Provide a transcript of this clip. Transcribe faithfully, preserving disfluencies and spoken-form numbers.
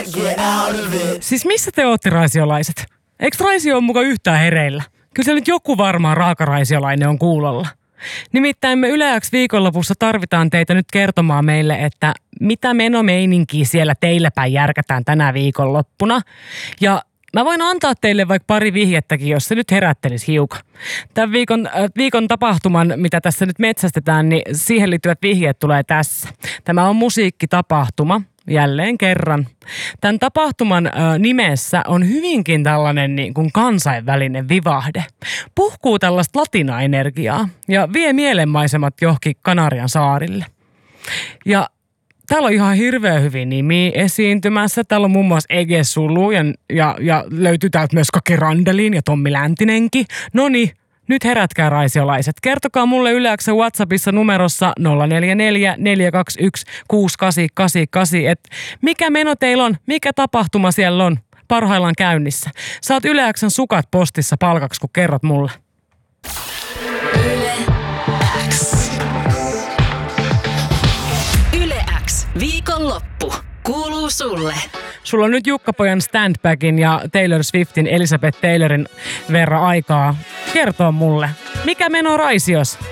Siis missä te ootte raisiolaiset? Eikö Raisio ole muka yhtään hereillä? Kyllä se nyt joku varmaan raakaraisiolainen on kuulolla. Nimittäin me Yle X viikonlopussa tarvitaan teitä nyt kertomaan meille, että mitä menomeininkiä siellä teillä päin järkätään tänä viikonloppuna. Ja mä voin antaa teille vaikka pari vihjettäkin, jos se nyt herättelisi hiukan. Tämän viikon, äh, viikon tapahtuman, mitä tässä nyt metsästetään, niin siihen liittyvät vihjeet tulee tässä. Tämä on musiikkitapahtuma. Jälleen kerran. Tämän tapahtuman ö, nimessä on hyvinkin tällainen niin kuin kansainvälinen vivahde. Puhkuu tällaista latinaenergiaa ja vie mielenmaisemat johonkin Kanarian saarille. Ja täällä on ihan hirveän hyvin nimiä esiintymässä. Täällä on muun muassa Ege Sulu ja, ja, ja löytyy täältä myös Kake Randelin ja Tommi Läntinenkin. Noniin. Nyt herätkää raisiolaiset. Kertokaa mulle Yle X:n WhatsAppissa numerossa nolla neljä neljä neljä kaksi yksi kuusi kahdeksan kahdeksan kahdeksan, että mikä meno teillä on, mikä tapahtuma siellä on parhaillaan käynnissä. Saat Yle X:n sukat postissa palkaksi, kun kerrot mulle. Yle X. Yle X. Viikonloppu. Kuuluu sulle. Sulla on nyt Jukka-pojan Standbagin ja Taylor Swiftin Elizabeth Taylorin verran aikaa kertoa mulle, mikä meno Raisios?